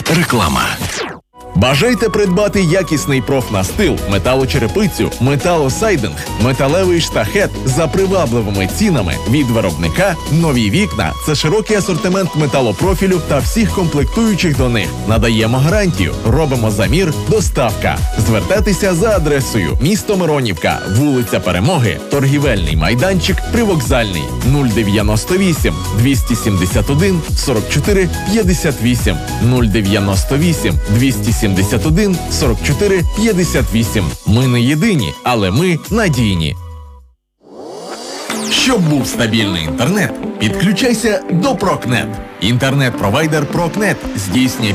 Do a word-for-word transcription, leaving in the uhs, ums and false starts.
Реклама. Бажаєте придбати якісний профнастил, металочерепицю, металосайдинг, металевий штахет за привабливими цінами від виробника? Нові вікна – це широкий асортимент металопрофілю та всіх комплектуючих до них. Надаємо гарантію, робимо замір, доставка. Звертайтеся за адресою: місто Миронівка, вулиця Перемоги, торгівельний майданчик, Привокзальний, нуль дев'яносто вісім двісті сімдесят один сорок чотири п'ятдесят вісім, нуль дев'яносто вісім двісті сімдесят один сорок чотири п'ятдесят вісім. Ми не єдині, але ми надійні. Щоб був стабільний інтернет, підключайся до Прокнет. Інтернет-провайдер Прокнет здійснює